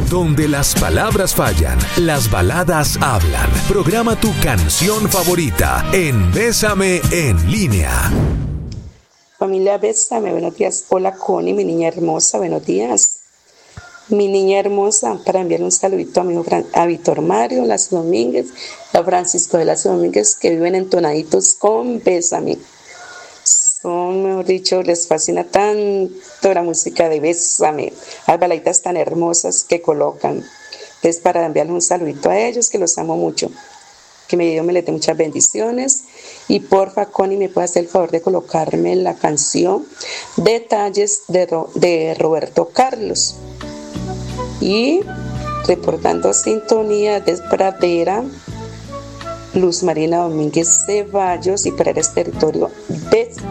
Donde las palabras fallan, las baladas hablan. Programa tu canción favorita en Bésame en línea. Familia Bésame, buenos días. Hola Connie, mi niña hermosa, buenos días. Mi niña hermosa, para enviarle un saludito a mi hijo a Víctor Mario Lazo Domínguez, a Francisco de Lazo Domínguez, que viven entonaditos con Bésame. Son, mejor dicho, les fascina tanto la música de Bésame, las baladitas tan hermosas que colocan. Es para enviarles un saludito a ellos, que los amo mucho. Que Dios me les dé muchas bendiciones. Y porfa, Connie, ¿me puede hacer el favor de colocarme la canción Detalles de Roberto Carlos? Y reportando sintonía desde Pradera, Luz Marina Domínguez Ceballos, y para el territorio de